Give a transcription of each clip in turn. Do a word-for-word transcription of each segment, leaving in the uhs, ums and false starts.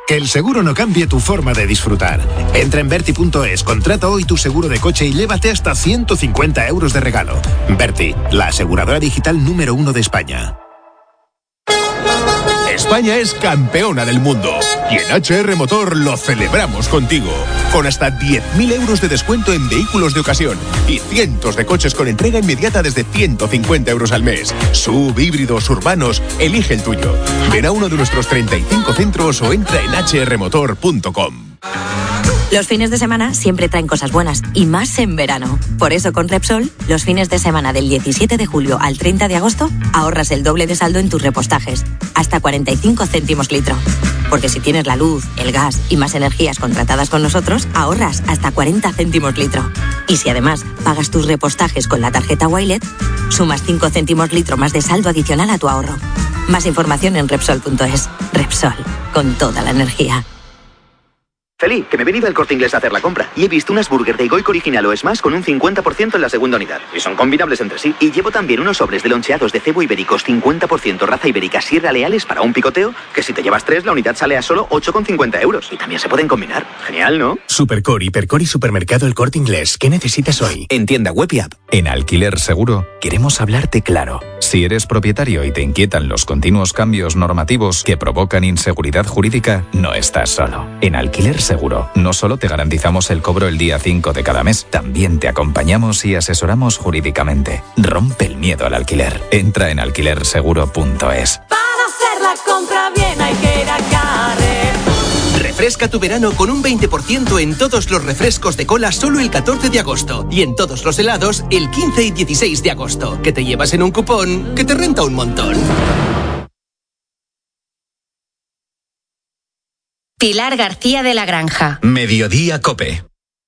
Que el seguro no cambie tu forma de disfrutar. Entra en Berti punto es, contrata hoy tu seguro de coche y llévate hasta ciento cincuenta euros de regalo. Berti, la aseguradora digital número uno de España. España es campeona del mundo y en H R Motor lo celebramos contigo. Con hasta diez mil euros de descuento en vehículos de ocasión y cientos de coches con entrega inmediata desde ciento cincuenta euros al mes. Sub, híbridos, urbanos, elige el tuyo. Ven a uno de nuestros treinta y cinco centros o entra en h r motor punto com. Los fines de semana siempre traen cosas buenas, y más en verano. Por eso con Repsol, los fines de semana del diecisiete de julio al treinta de agosto, ahorras el doble de saldo en tus repostajes, hasta cuarenta y cinco céntimos litro. Porque si tienes la luz, el gas y más energías contratadas con nosotros, ahorras hasta cuarenta céntimos litro. Y si además pagas tus repostajes con la tarjeta Wilet, sumas cinco céntimos litro más de saldo adicional a tu ahorro. Más información en Repsol punto es. Repsol, con toda la energía. Feli, que me he venido al Corte Inglés a hacer la compra y he visto unas burger de Goico original o Smash con un cincuenta por ciento en la segunda unidad. Y son combinables entre sí. Y llevo también unos sobres de loncheados de cebo ibéricos cincuenta por ciento raza ibérica Sierra Leales para un picoteo, que si te llevas tres, la unidad sale a solo ocho con cincuenta euros. Y también se pueden combinar. Genial, ¿no? Supercore, Hipercore y Supermercado El Corte Inglés. ¿Qué necesitas hoy? En tienda web y app. En Alquiler Seguro queremos hablarte claro. Si eres propietario y te inquietan los continuos cambios normativos que provocan inseguridad jurídica, no estás solo. En Alquiler Seguro no solo te garantizamos el cobro el día cinco de cada mes, también te acompañamos y asesoramos jurídicamente. Rompe el miedo al alquiler. Entra en alquiler seguro punto es. Para hacer la compra bien hay que ir a Carrefour. Refresca tu verano con un veinte por ciento en todos los refrescos de cola solo el catorce de agosto y en todos los helados el quince y dieciséis de agosto, que te llevas en un cupón que te renta un montón. Pilar García de la Granja. Mediodía COPE.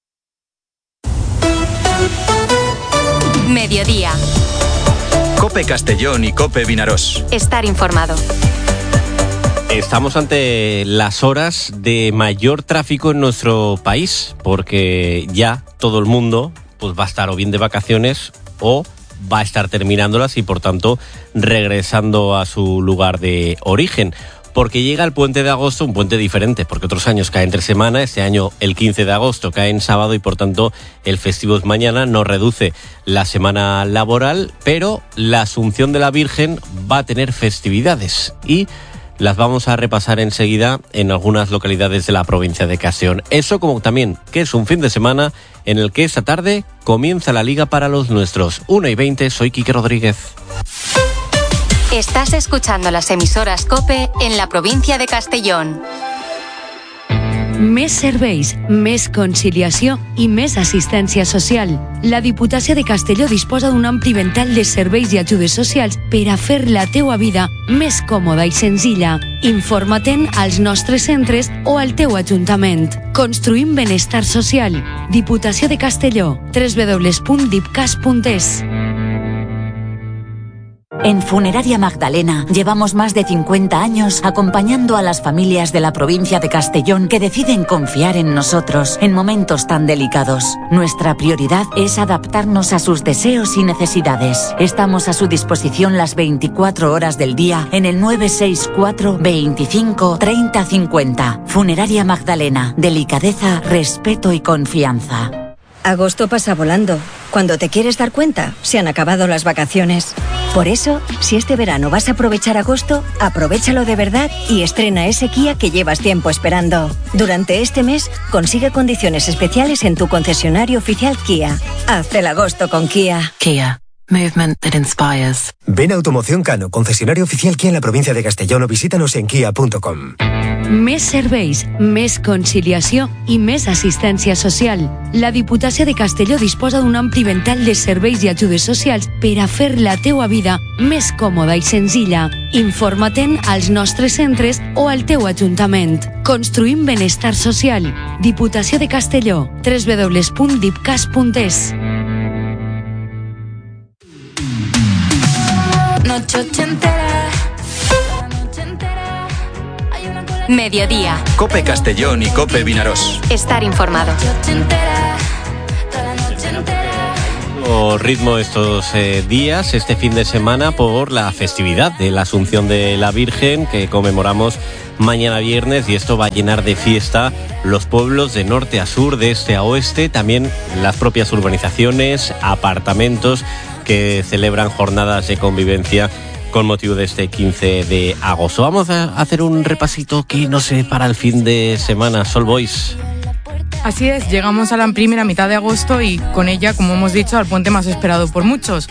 Mediodía. COPE Castellón y COPE Vinarós. Estar informado. Estamos ante las horas de mayor tráfico en nuestro país, porque ya todo el mundo pues va a estar o bien de vacaciones o va a estar terminándolas y por tanto regresando a su lugar de origen. Porque llega el puente de agosto, un puente diferente, porque otros años cae entre semana, este año el quince de agosto cae en sábado y por tanto el festivo es mañana, no reduce la semana laboral, pero la Asunción de la Virgen va a tener festividades y las vamos a repasar enseguida en algunas localidades de la provincia de Castellón. Eso como también que es un fin de semana en el que esta tarde comienza la Liga para los nuestros. una y veinte, soy Quique Rodríguez. Estás escuchando las emisoras COPE en la provincia de Castellón. Més serveis, més conciliació i més assistència social. La Diputació de Castelló disposa d'un ampli ventall de serveis i ajudes socials per a fer la teua vida més còmoda i senzilla. Informa-te'n als nostres centres o al teu ajuntament. Construïm benestar social. Diputació de Castelló. doble u doble u doble u punt dipcas punt es. En Funeraria Magdalena llevamos más de cincuenta años acompañando a las familias de la provincia de Castellón que deciden confiar en nosotros en momentos tan delicados. Nuestra prioridad es adaptarnos a sus deseos y necesidades. Estamos a su disposición las veinticuatro horas del día en el nueve seis cuatro, veinticinco, treinta, cincuenta. Funeraria Magdalena. Delicadeza, respeto y confianza. Agosto pasa volando. Cuando te quieres dar cuenta, se han acabado las vacaciones. Por eso, si este verano vas a aprovechar agosto, aprovéchalo de verdad y estrena ese Kia que llevas tiempo esperando. Durante este mes, consigue condiciones especiales en tu concesionario oficial Kia. Haz el agosto con Kia. Kia. Movement that inspires. Ven a Automoción Cano, concesionario oficial Kia en la provincia de Castellón o visítanos en kia punto com. Més serveis, més conciliació i més assistència social. La Diputació de Castelló disposa d'un ampli ventall de serveis i ajudes socials per a fer la teua vida més còmoda i senzilla. Informa-te'n als nostres centres o al teu ajuntament. Construïm benestar social. Diputació de Castelló. doble u doble u doble u punt dipcas punt es. Noche ochentera. Mediodía. COPE Castellón y COPE Vinarós. Estar informado. O ritmo estos eh, días, este fin de semana, por la festividad de la Asunción de la Virgen que conmemoramos mañana viernes, y esto va a llenar de fiesta los pueblos de norte a sur, de este a oeste, también las propias urbanizaciones, apartamentos que celebran jornadas de convivencia con motivo de este quince de agosto. Vamos a hacer un repasito que no sé para el fin de semana. Sol Boys. Así es, llegamos a la primera mitad de agosto y con ella, como hemos dicho, al puente más esperado por muchos.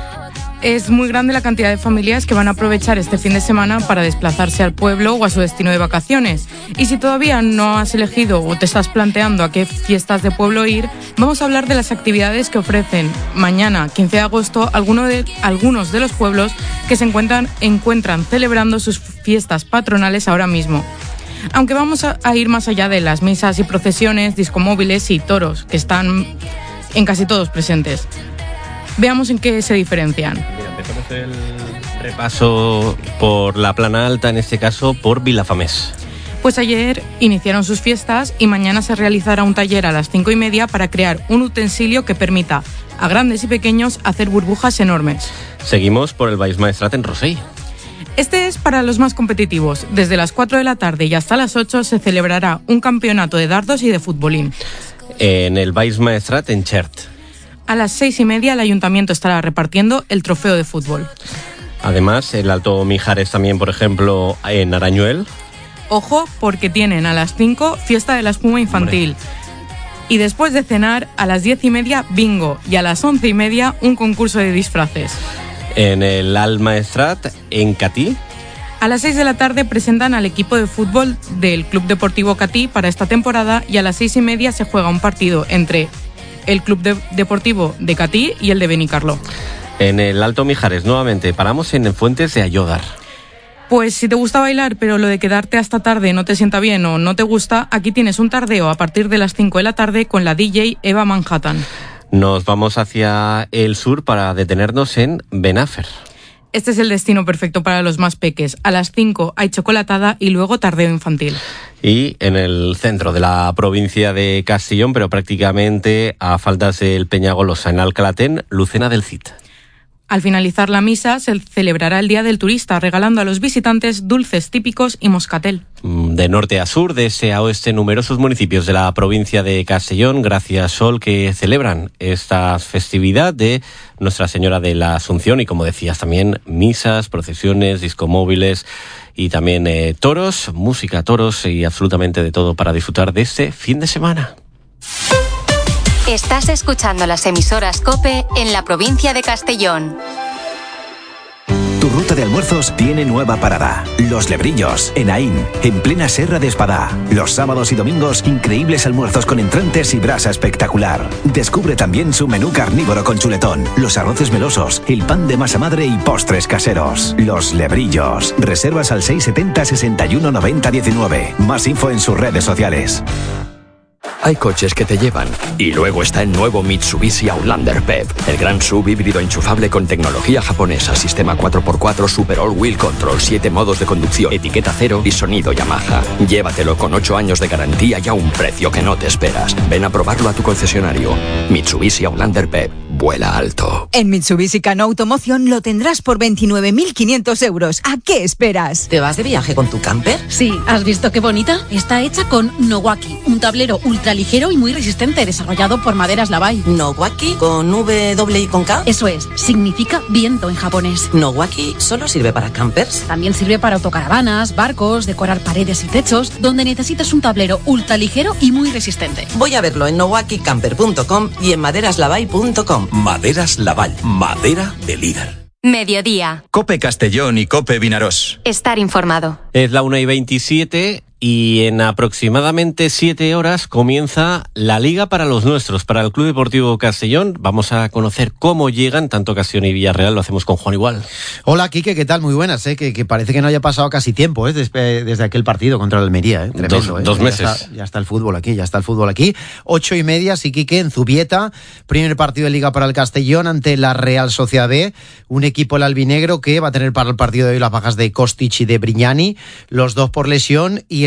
Es muy grande la cantidad de familias que van a aprovechar este fin de semana para desplazarse al pueblo o a su destino de vacaciones. Y si todavía no has elegido o te estás planteando a qué fiestas de pueblo ir, vamos a hablar de las actividades que ofrecen mañana, quince de agosto, alguno de, algunos de los pueblos que se encuentran, encuentran celebrando sus fiestas patronales ahora mismo. Aunque vamos a, a ir más allá de las misas y procesiones, discomóviles y toros, que están en casi todos presentes. Veamos en qué se diferencian. Mira, empezamos el repaso por la Plana Alta, en este caso por Vilafamés. Pues ayer iniciaron sus fiestas y mañana se realizará un taller a las cinco y media para crear un utensilio que permita a grandes y pequeños hacer burbujas enormes. Seguimos por el Baix Maestrat en Rosell. Este es para los más competitivos. Desde las cuatro de la tarde y hasta las ocho se celebrará un campeonato de dardos y de futbolín. En el Baix Maestrat en Xert. A las seis y media el ayuntamiento estará repartiendo el trofeo de fútbol. Además, el Alto Mijares también, por ejemplo, en Arañuel. Ojo, porque tienen a las cinco fiesta de la espuma infantil. Hombre. Y después de cenar, a las diez y media bingo. Y a las once y media un concurso de disfraces. En el Alt Maestrat, en Catí. A las seis de la tarde presentan al equipo de fútbol del Club Deportivo Catí para esta temporada, y a las seis y media se juega un partido entre el Club de- Deportivo de Catí y el de Benicarló. En el Alto Mijares, nuevamente, paramos en Fuentes de Ayodar. Pues si te gusta bailar, pero lo de quedarte hasta tarde no te sienta bien o no te gusta, aquí tienes un tardeo a partir de las cinco de la tarde con la D J Eva Manhattan. Nos vamos hacia el sur para detenernos en Benafer. Este es el destino perfecto para los más peques. A las cinco hay chocolatada y luego tardeo infantil. Y en el centro de la provincia de Castellón, pero prácticamente a faltas del Peñagolosa, en Alcalatén, Lucena del Cid. Al finalizar la misa se celebrará el Día del Turista, regalando a los visitantes dulces típicos y moscatel. De norte a sur, de este a oeste, numerosos municipios de la provincia de Castellón, gracias Sol, que celebran esta festividad de Nuestra Señora de la Asunción, y como decías también, misas, procesiones, discomóviles y también eh, toros, música, toros y absolutamente de todo para disfrutar de este fin de semana. Estás escuchando las emisoras COPE en la provincia de Castellón. Tu ruta de almuerzos tiene nueva parada. Los Lebrillos, en Aín, en plena Serra de Espadá. Los sábados y domingos, increíbles almuerzos con entrantes y brasa espectacular. Descubre también su menú carnívoro con chuletón, los arroces melosos, el pan de masa madre y postres caseros. Los Lebrillos. Reservas al seis setenta, sesenta y uno, noventa, diecinueve. Más info en sus redes sociales. Hay coches que te llevan. Y luego está el nuevo Mitsubishi Outlander P E V, el gran sub híbrido enchufable con tecnología japonesa, sistema cuatro por cuatro Super All Wheel Control, siete modos de conducción, etiqueta cero y sonido Yamaha. Llévatelo con ocho años de garantía y a un precio que no te esperas. Ven a probarlo a tu concesionario. Mitsubishi Outlander P E V. Vuela alto. En Mitsubishi Cano Automoción lo tendrás por veintinueve mil quinientos euros. ¿A qué esperas? ¿Te vas de viaje con tu camper? Sí, ¿has visto qué bonita? Está hecha con Nowaki, un tablero ultra ligero y muy resistente, desarrollado por Maderas Lavai. ¿Nowaki? ¿Con W y con K? Eso es, significa viento en japonés. ¿Nowaki solo sirve para campers? También sirve para autocaravanas, barcos, decorar paredes y techos, donde necesitas un tablero ultra ligero y muy resistente. Voy a verlo en nowaki camper punto com y en maderas lavai punto com. Maderas Laval, madera de líder. Mediodía. COPE Castellón y COPE Vinarós. Estar informado. Es la una y veintisiete y en aproximadamente siete horas comienza la Liga para los nuestros, para el Club Deportivo Castellón. Vamos a conocer cómo llegan tanto Castellón y Villarreal. Lo hacemos con Juan Igual. Hola, Quique, ¿qué tal? Muy buenas, ¿eh? que, que parece que no haya pasado casi tiempo ¿eh? desde, desde aquel partido contra el Almería. ¿eh? Tremendo, dos, ¿eh? dos meses. Ya está, ya está el fútbol aquí, ya está el fútbol aquí. Ocho y media, sí, Quique, en Zubieta. Primer partido de Liga para el Castellón ante la Real Sociedad B. Un equipo, el albinegro, que va a tener para el partido de hoy las bajas de Kostic y de Brignani. Los dos por lesión, y el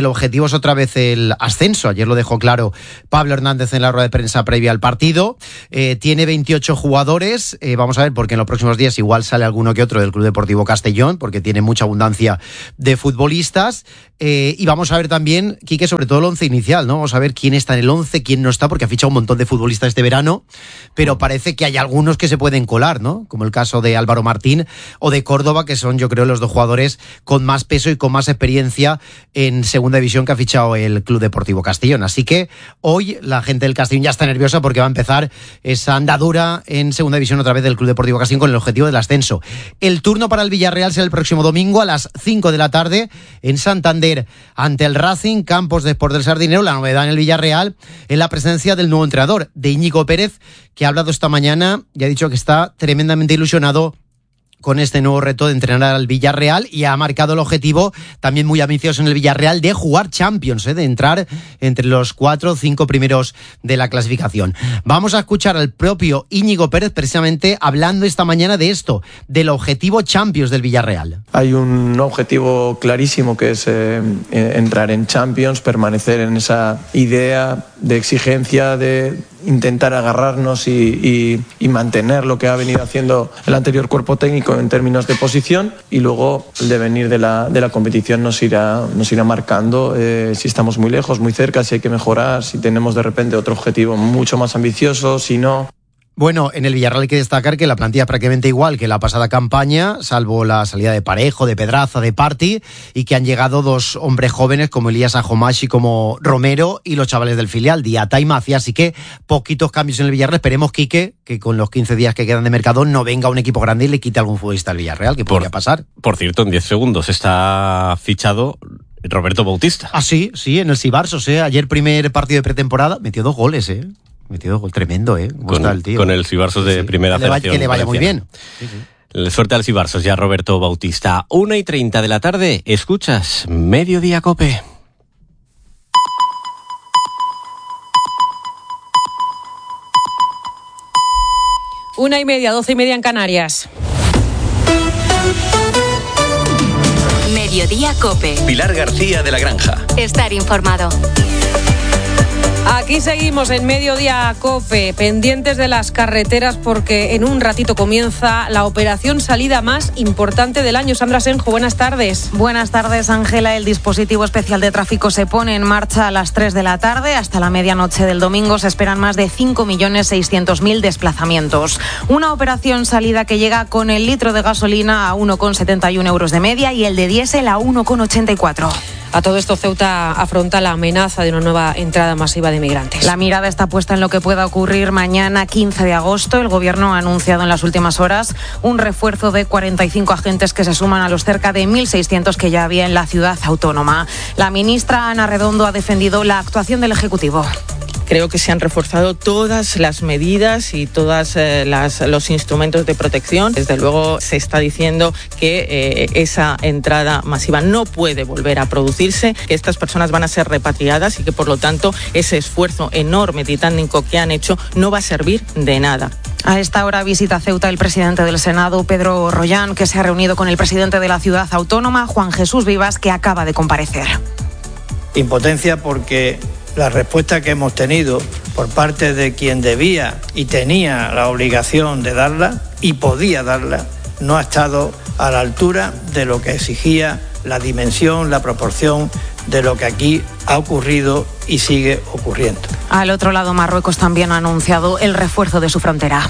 objetivo es otra vez el ascenso. Ayer lo dejó claro Pablo Hernández en la rueda de prensa previa al partido. Eh, tiene veintiocho jugadores. Eh, vamos a ver, porque en los próximos días igual sale alguno que otro del Club Deportivo Castellón, porque tiene mucha abundancia de futbolistas. Eh, y vamos a ver también, Quique, sobre todo el once inicial, ¿no? Vamos a ver quién está en el once, quién no está, porque ha fichado un montón de futbolistas este verano, pero parece que hay algunos que se pueden colar, ¿no? Como el caso de Álvaro Martín o de Córdoba, que son, yo creo, los dos jugadores con más peso y con más experiencia en segunda división que ha fichado el Club Deportivo Castellón. Así que hoy la gente del Castellón ya está nerviosa porque va a empezar esa andadura en segunda división otra vez del Club Deportivo Castellón con el objetivo del ascenso. El turno para el Villarreal será el próximo domingo a las cinco de la tarde en Santander ante el Racing, Campos de Sport del Sardinero. La novedad en el Villarreal es la presencia del nuevo entrenador, de Íñigo Pérez, que ha hablado esta mañana y ha dicho que está tremendamente ilusionado con este nuevo reto de entrenar al Villarreal, y ha marcado el objetivo también muy ambicioso en el Villarreal de jugar Champions, ¿eh? de entrar entre los cuatro o cinco primeros de la clasificación. Vamos a escuchar al propio Íñigo Pérez precisamente hablando esta mañana de esto, del objetivo Champions del Villarreal. Hay un objetivo clarísimo que es eh, entrar en Champions, permanecer en esa idea de exigencia, de intentar agarrarnos y, y, y mantener lo que ha venido haciendo el anterior cuerpo técnico en términos de posición, y luego el devenir de la, de la competición nos irá, nos irá marcando eh, si estamos muy lejos, muy cerca, si hay que mejorar, si tenemos de repente otro objetivo mucho más ambicioso, si no. Bueno, en el Villarreal hay que destacar que la plantilla es prácticamente igual que la pasada campaña, salvo la salida de Parejo, de Pedraza, de Parti, y que han llegado dos hombres jóvenes como Elías Ajomashi, como Romero, y los chavales del filial, Diata y Macia. Así que poquitos cambios en el Villarreal. Esperemos, Quique, que con los quince días que quedan de mercado no venga un equipo grande y le quite algún futbolista al Villarreal, que podría pasar. Por cierto, en diez segundos está fichado Roberto Bautista. Ah, sí, sí, en el Sibarsos, ¿eh? Ayer primer partido de pretemporada, metió dos goles, ¿eh? Metido dos goles, tremendo, ¿eh? ¿Cómo con, está el tío? Con el Sibarsos de sí, primera que federación. Que le vaya muy bien. Sí, sí. Suerte al Sibarsos, ya Roberto Bautista. Una y treinta de la tarde, escuchas Mediodía Cope. Una y media, doce y media en Canarias. Mediodía Cope. Pilar García de la Granja. Estar informado. Aquí seguimos en Mediodía Cope, pendientes de las carreteras porque en un ratito comienza la operación salida más importante del año. Sandra Senjo, buenas tardes. Buenas tardes, Ángela. El dispositivo especial de tráfico se pone en marcha a las tres de la tarde. Hasta la medianoche del domingo se esperan más de cinco millones seiscientos mil desplazamientos. Una operación salida que llega con el litro de gasolina a uno coma setenta y uno euros de media y el de diésel a uno coma ochenta y cuatro. A todo esto, Ceuta afronta la amenaza de una nueva entrada masiva de migrantes. La mirada está puesta en lo que pueda ocurrir mañana, quince de agosto. El Gobierno ha anunciado en las últimas horas un refuerzo de cuarenta y cinco agentes que se suman a los cerca de mil seiscientos que ya había en la ciudad autónoma. La ministra Ana Redondo ha defendido la actuación del Ejecutivo. Creo que se han reforzado todas las medidas y todos eh, los instrumentos de protección. Desde luego se está diciendo que eh, esa entrada masiva no puede volver a producirse, que estas personas van a ser repatriadas y que por lo tanto ese esfuerzo enorme titánico que han hecho no va a servir de nada. A esta hora visita Ceuta el presidente del Senado, Pedro Rollán, que se ha reunido con el presidente de la ciudad autónoma, Juan Jesús Vivas, que acaba de comparecer. Impotencia porque la respuesta que hemos tenido por parte de quien debía y tenía la obligación de darla y podía darla, no ha estado a la altura de lo que exigía la dimensión, la proporción de lo que aquí ha ocurrido y sigue ocurriendo. Al otro lado, Marruecos también ha anunciado el refuerzo de su frontera.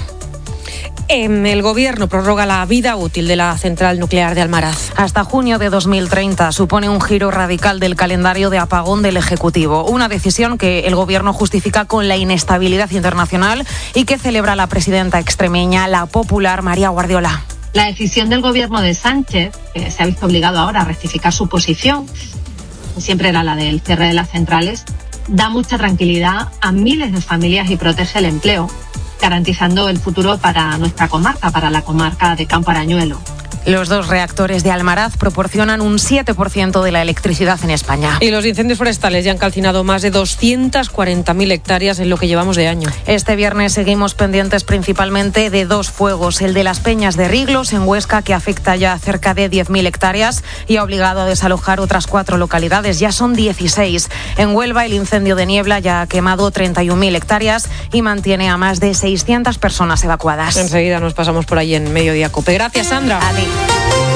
El Gobierno prorroga la vida útil de la central nuclear de Almaraz. Hasta junio de dos mil treinta supone un giro radical del calendario de apagón del Ejecutivo. Una decisión que el Gobierno justifica con la inestabilidad internacional y que celebra la presidenta extremeña, la popular María Guardiola. La decisión del Gobierno de Sánchez, que se ha visto obligado ahora a rectificar su posición, siempre era la del cierre de las centrales, da mucha tranquilidad a miles de familias y protege el empleo, garantizando el futuro para nuestra comarca, para la comarca de Campo Arañuelo. Los dos reactores de Almaraz proporcionan un siete por ciento de la electricidad en España. Y los incendios forestales ya han calcinado más de doscientas cuarenta mil hectáreas en lo que llevamos de año. Este viernes seguimos pendientes principalmente de dos fuegos. El de las Peñas de Riglos, en Huesca, que afecta ya a cerca de diez mil hectáreas y ha obligado a desalojar otras cuatro localidades. Ya son dieciséis. En Huelva, el incendio de Niebla ya ha quemado treinta y un mil hectáreas y mantiene a más de seiscientas personas evacuadas. Enseguida nos pasamos por ahí en Mediodía Cope. Gracias, Sandra. A ti.